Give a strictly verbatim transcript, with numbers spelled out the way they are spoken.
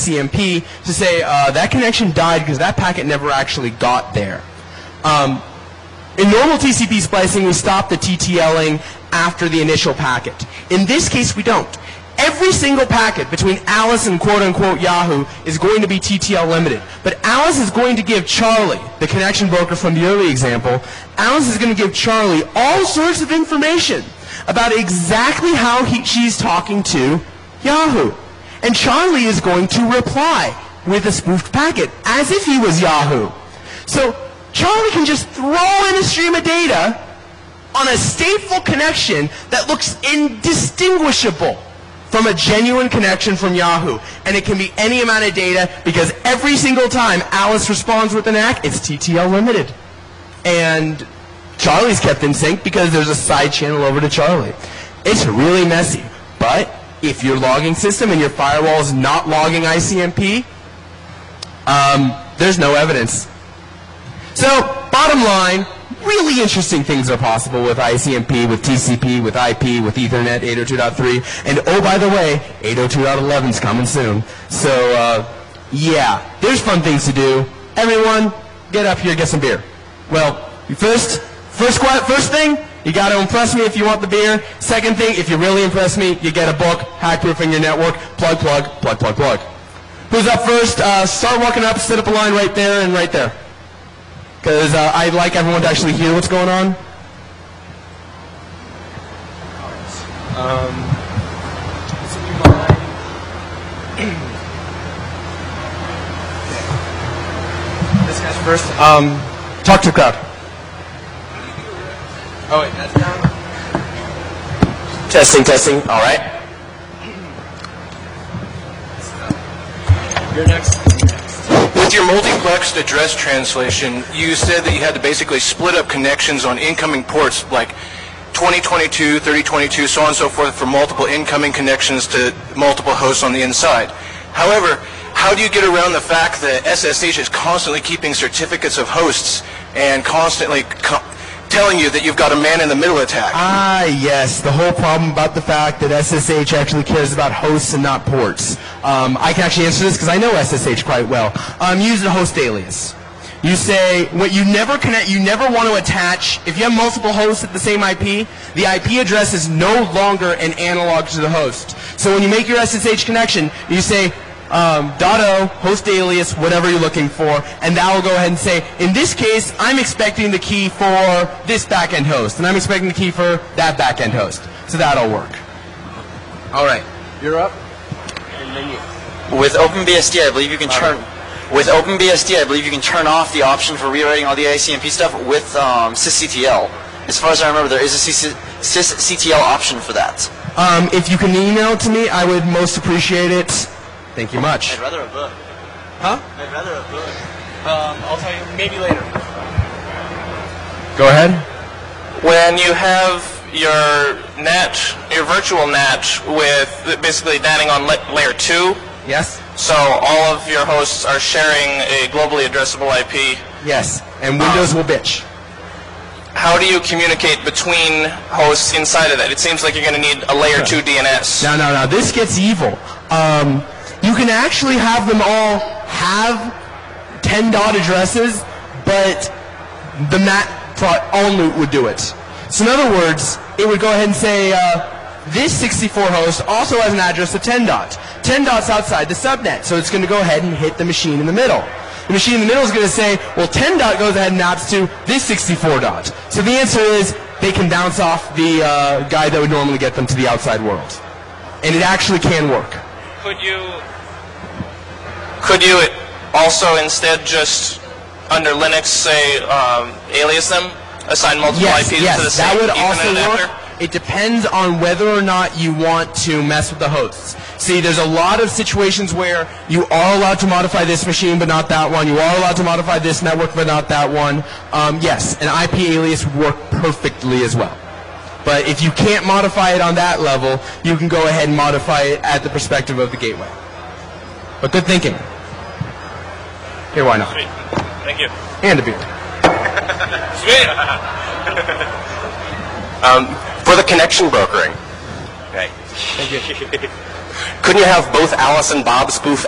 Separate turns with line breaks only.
C M P to say uh, that connection died because that packet never actually got there. Um, in normal T C P splicing, we stop the TTLing after the initial packet. In this case, we don't. Every single packet between Alice and quote-unquote Yahoo is going to be T T L limited. But Alice is going to give Charlie, the connection broker from the early example, Alice is going to give Charlie all sorts of information about exactly how he, she's talking to Yahoo. And Charlie is going to reply with a spoofed packet as if he was Yahoo. So Charlie can just throw in a stream of data on a stateful connection that looks indistinguishable from a genuine connection from Yahoo. And it can be any amount of data because every single time Alice responds with an A C K, it's T T L limited. And Charlie's kept in sync because there's a side channel over to Charlie. It's really messy. But if your logging system and your firewall is not logging I C M P, um, there's no evidence. So, bottom line, really interesting things are possible with I C M P, with T C P, with I P, with Ethernet eight oh two dot three, and oh, by the way, eight oh two dot eleven is coming soon. So, uh, yeah, there's fun things to do. Everyone, get up here, get some beer. Well, first, first, first thing, you got to impress me if you want the beer. Second thing, if you really impress me, you get a book, Hack-Proofing Your Network. Plug, plug, plug, plug, plug. Who's up first? Uh, start walking up, set up a line right there and right there. Because uh, I'd like everyone to actually hear what's going on. Um, this guy's first. Um, talk to the crowd. Oh, wait, that's down. Testing, testing. All right. You're next.
With your multiplexed address translation, you said that you had to basically split up connections on incoming ports like twenty twenty-two, thirty twenty-two, so on and so forth for multiple incoming connections to multiple hosts on the inside. However, how do you get around the fact that S S H is constantly keeping certificates of hosts and constantly co telling you that you've got a man-in-the-middle attack?
Ah, yes. The whole problem about the fact that S S H actually cares about hosts and not ports. Um, I can actually answer this because I know S S H quite well. Um, use a host alias. You say, what you never connect, you never want to attach, if you have multiple hosts at the same I P, the I P address is no longer an analog to the host. So when you make your S S H connection, you say, Um, .o, host alias, whatever you're looking for, and that will go ahead and say, in this case, I'm expecting the key for this backend host, and I'm expecting the key for that backend host. So that'll work. All right, you're up. And then you.
With OpenBSD, I believe you can turn. With OpenBSD, I believe you can turn off the option for rewriting all the I C M P stuff with um, sysctl. As far as I remember, there is a sysctl option for that.
Um, if you can email it to me, I would most appreciate it. Thank you much.
I'd rather a book.
Huh?
I'd rather a book.
Um, I'll tell you maybe later. Go ahead.
When you have your NAT, your virtual NAT with basically NATing on layer two.
Yes.
So all of your hosts are sharing a globally addressable I P.
Yes. And Windows um, will bitch.
How do you communicate between hosts inside of that? It seems like you're going to need a layer two D N S.
No, no, no. This gets evil. Um, you can actually have them all have ten dot addresses, but the M A T only would do it. So in other words, it would go ahead and say, uh, this sixty-four host also has an address of ten dot. ten dot's outside the subnet, so it's going to go ahead and hit the machine in the middle. The machine in the middle is going to say, well, ten dot goes ahead and maps to this sixty-four dot. So the answer is they can bounce off the uh, guy that would normally get them to the outside world. And it actually can work.
Could you, could you also instead just, under Linux, say, um, alias them? Assign multiple
yes,
I Ps
yes,
to the same
that would
Ethernet
also
adapter?
work. It depends on whether or not you want to mess with the hosts. See, there's a lot of situations where you are allowed to modify this machine but not that one. You are allowed to modify this network but not that one. Um, yes, an I P alias would work perfectly as well. But if you can't modify it on that level, you can go ahead and modify it at the perspective of the gateway. But good thinking. Here, why not?
Sweet. Thank you.
And a beer.
Sweet.
Um, for the connection brokering.
Okay.
Thank you.
Couldn't you have both Alice and Bob spoof